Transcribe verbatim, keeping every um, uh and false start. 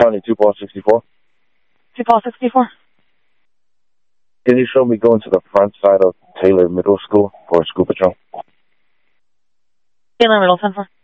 County two ball sixty-four. two ball sixty-four. Can you show me going to the front side of Taylor Middle School for a school patrol? Taylor Middle Center.